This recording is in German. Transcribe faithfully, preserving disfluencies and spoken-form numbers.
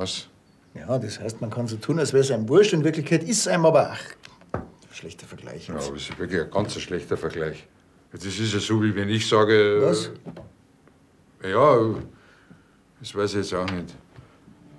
Was? Ja, das heißt, man kann so tun, als wäre es einem wurscht. In Wirklichkeit ist es einem aber ach, schlechter Vergleich. Ja, aber das ist wirklich ein ganz schlechter Vergleich. Das ist ja so, wie wenn ich sage... Was? Ja, das weiß ich jetzt auch nicht.